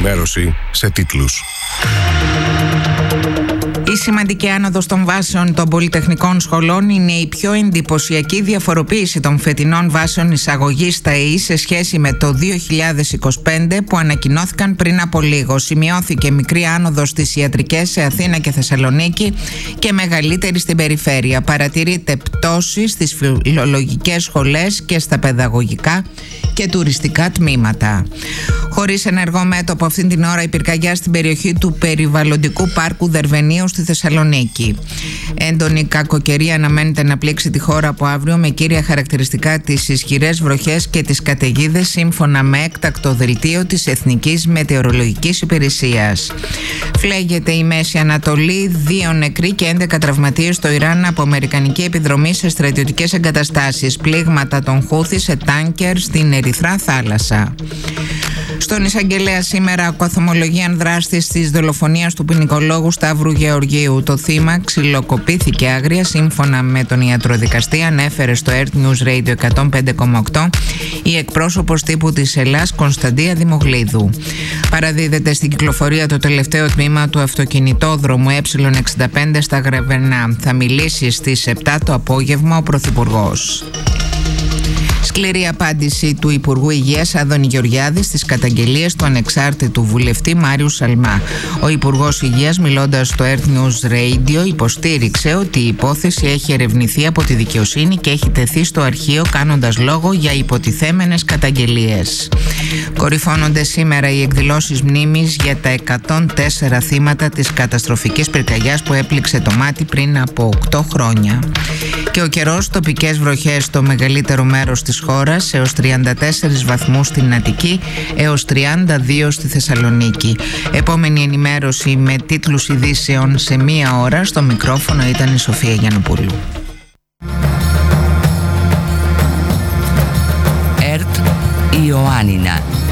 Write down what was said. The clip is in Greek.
ενημέρωση σε τίτλους. Η σημαντική άνοδος των βάσεων των πολυτεχνικών σχολών είναι η πιο εντυπωσιακή διαφοροποίηση των φετινών βάσεων εισαγωγής στα ΕΗ σε σχέση με το 2025 που ανακοινώθηκαν πριν από λίγο. Σημειώθηκε μικρή άνοδος στις ιατρικές σε Αθήνα και Θεσσαλονίκη και μεγαλύτερη στην περιφέρεια. Παρατηρείται πτώση στις φιλολογικές σχολές και στα παιδαγωγικά και τουριστικά τμήματα. Χωρίς ενεργό μέτωπο αυτήν την ώρα η πυρκαγιά στην περιοχή του περιβαλλοντικού πάρκου Δερβενίου στη Θεσσαλονίκη. Έντονη κακοκαιρία αναμένεται να πλήξει τη χώρα από αύριο, με κύρια χαρακτηριστικά τις ισχυρές βροχές και τις καταιγίδες, σύμφωνα με έκτακτο δελτίο της Εθνικής Μετεωρολογικής Υπηρεσίας. Φλέγεται η Μέση Ανατολή, 2 νεκροί και 11 τραυματίες στο Ιράν από αμερικανική επιδρομή σε στρατιωτικές εγκαταστάσεις. Πλήγματα των Χούθη σε τάνκερ στην Ερυθρά Θάλασσα. Στον εισαγγελέα σήμερα ακοθομολογίαν δράστης της δολοφονίας του ποινικολόγου Σταύρου Γεωργίου. Το θύμα ξυλοκοπήθηκε άγρια, σύμφωνα με τον ιατροδικαστή, ανέφερε στο Earth News Radio 105,8 η εκπρόσωπος τύπου της Ελλάς Κωνσταντία Δημογλίδου. Παραδίδεται στην κυκλοφορία το τελευταίο τμήμα του αυτοκινητόδρομου Ε65 στα Γρεβενά. Θα μιλήσει στις 7 το απόγευμα ο Πρωθυπουργός. Σκληρή απάντηση του Υπουργού Υγείας Άδωνη Γεωργιάδη στις καταγγελίες του ανεξάρτητου βουλευτή Μάριου Σαλμά. Ο Υπουργός Υγείας, μιλώντας στο Earth News Radio, υποστήριξε ότι η υπόθεση έχει ερευνηθεί από τη δικαιοσύνη και έχει τεθεί στο αρχείο, κάνοντας λόγο για υποτιθέμενες καταγγελίες. Κορυφώνονται σήμερα οι εκδηλώσεις μνήμης για τα 104 θύματα της καταστροφικής πυρκαγιάς που έπληξε το Μάτι πριν από 8 χρόνια. Και ο καιρός, τοπικές βροχές στο μεγαλύτερο μέρος της χώρας, έως 34 βαθμούς στην Αττική, έως 32 στη Θεσσαλονίκη. Επόμενη ενημέρωση με τίτλους ειδήσεων σε 1 ώρα. Στο μικρόφωνο ήταν η Σοφία Γιαννοπούλου. ΕΡΤ Ιωάννινα.